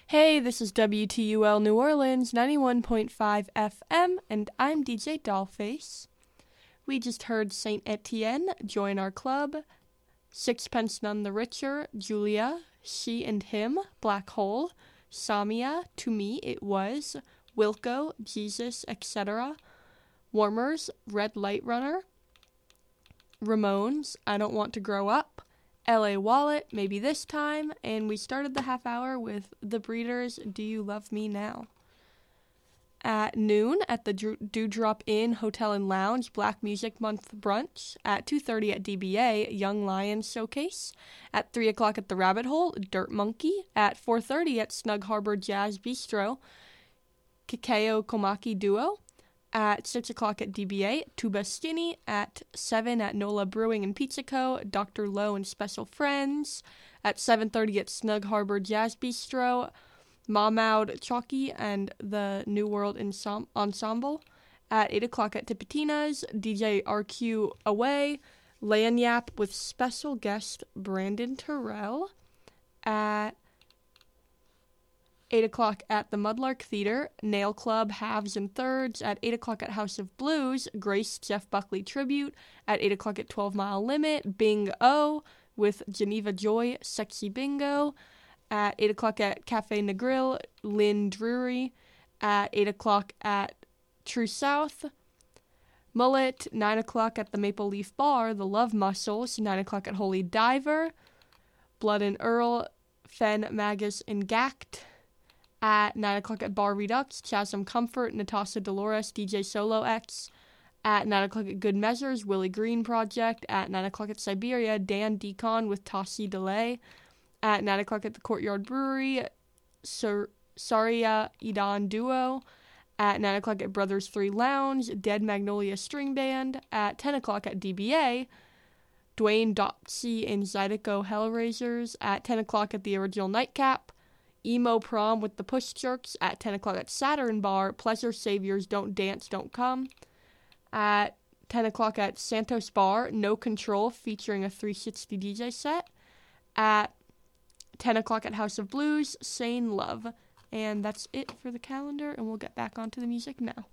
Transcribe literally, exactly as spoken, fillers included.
Hey, this is W T U L New Orleans, ninety-one point five F M, and I'm D J Dollface. We just heard Saint Etienne join our club, Sixpence None the Richer, Julia, She and Him, Black Hole, Samia, To Me It Was, Wilco, Jesus, et cetera, Warmers, Red Light Runner, Ramones, I Don't Want to Grow Up, L A Wallet, Maybe This Time, and we started the half hour with The Breeders, Do You Love Me Now? At noon, at the Dewdrop Inn Hotel and Lounge, Black Music Month brunch. At two thirty at D B A, Young Lions Showcase. At three o'clock at the Rabbit Hole, Dirt Monkey. At four thirty at Snug Harbor Jazz Bistro, Kikeo Komaki Duo. At six o'clock at D B A, Tuba Skinny. At seven at Nola Brewing and Pizza Co., Doctor Lowe and Special Friends. At seven thirty at Snug Harbor Jazz Bistro, Mahmoud Chalky and the New World Ensom- Ensemble. At eight o'clock at Tipitina's, D J R Q Away, Lanyap with special guest Brandon Terrell. At eight o'clock at the Mudlark Theater, Nail Club, Halves and Thirds. At eight o'clock at House of Blues, Grace Jeff Buckley Tribute. At eight o'clock at twelve Mile Limit, Bing O with Geneva Joy, Sexy Bingo. At eight o'clock at Cafe Negril, Lynn Drury. At eight o'clock at True South, Mullet. nine o'clock at the Maple Leaf Bar, The Love Muscles. nine o'clock at Holy Diver, Blood and Earl, Fen Magus and Gact. At nine o'clock at Bar Redux, Chasm Comfort, Natasha Dolores, D J Solo X. At nine o'clock at Good Measures, Willie Green Project. At nine o'clock at Siberia, Dan Decon with Tassi Delay. At nine o'clock at the Courtyard Brewery, Sar- Saria Idan Duo. At nine o'clock at Brothers three Lounge, Dead Magnolia String Band. At ten o'clock at D B A, Dwayne Dotsey and Zydeco Hellraisers. At ten o'clock at the Original Nightcap, Emo Prom with the Push Jerks. At ten o'clock at Saturn Bar, Pleasure Saviors, Don't Dance, Don't Come. At ten o'clock at Santos Bar, No Control featuring a three sixty D J set. At ten o'clock at House of Blues, Sane Love. And that's it for the calendar, and we'll get back onto the music now.